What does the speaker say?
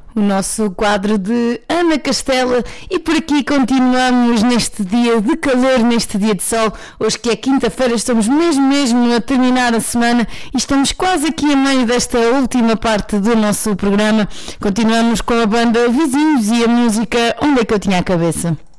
O nosso quadro de Ana Castela, e por aqui continuamos neste dia de calor, neste dia de sol. Hoje que é quinta-feira, estamos mesmo a terminar a semana e estamos quase aqui a meio desta última parte do nosso programa. Continuamos com a banda Vizinhos e a música Onde é que eu tinha a cabeça?